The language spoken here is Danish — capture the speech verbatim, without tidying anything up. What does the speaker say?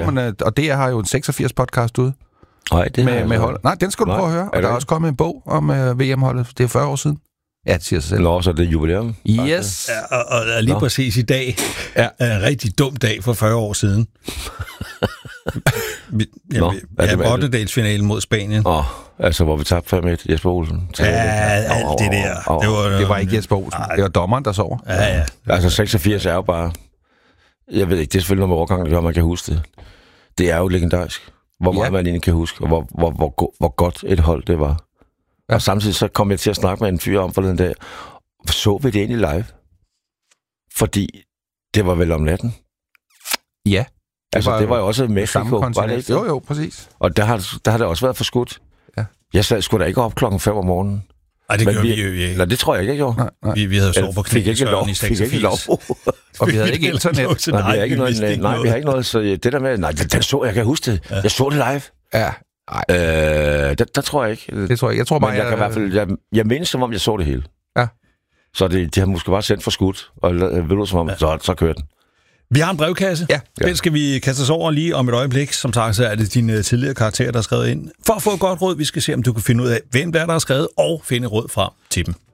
ja. Men, og D R har jo en seksogfirs podcast ude. Nej, det med, med hold. Nej, den skal du Nej, prøve at høre. Og der er også kommet en bog om uh, V M-holdet. Det er fyrre år siden. Ja, det siger sig selv. Nå, så er det jubilæum. Yes. Ja, og, og lige Nå. præcis i dag er en rigtig dum dag for fyrre år siden. vi, Nå, ja, ja, ottendedelsfinalen mod Spanien. Åh, oh, altså hvor vi tabte fem et Jesper Olsen. Ja, alt det der. Oh, oh, det, var, det var ikke Jesper Olsen. Ej. Det var dommeren, der sover. Ja, ja. Altså seksogfirs er jo bare... Jeg ved ikke, det er selvfølgelig noget med overgangen, det gør, man kan huske det. Det er jo legendarisk. Hvor meget ja. man egentlig kan huske, og hvor, hvor, hvor, hvor godt et hold det var. Ja. Og samtidig så kom jeg til at snakke med en fyr om forleden dag. Så vi det egentlig live? Fordi det var vel om natten. Ja. Det altså, var det var jo også Mexico. Var det jo, jo, præcis. Og der har, der har det også været for skudt. Ja. Jeg sad sgu da ikke op klokken fem om morgenen. Nej, det gjorde vi, vi jo ikke. Nej, det tror jeg ikke, jeg gjorde. Nej, nej. Vi, vi havde sovet på knæ i Søren i seksogfirs. Fik ikke lov. Og vi havde ikke internet. Nej, vi har ikke noget. Nej, nej, vi har ikke noget. Så det der med... Nej, den så, jeg kan huske det. Jeg så det live. Ja. Øh, der, der tror jeg ikke. Det tror jeg. Jeg tror bare, men jeg, jeg kan i hvert fald... Jeg, jeg mindes, som om jeg så det hele. Ja. Så det, de har måske bare sendt for skudt, og ved du som om, ja. så, så kører den. Vi har en brevkasse. Ja. Den skal vi kaste os over lige om et øjeblik. Som sagt, så er det dine tidligere karakterer, der er skrevet ind. For at få et godt råd, vi skal se, om du kan finde ud af, hvem der er, der har skrevet, og finde råd fra til dem.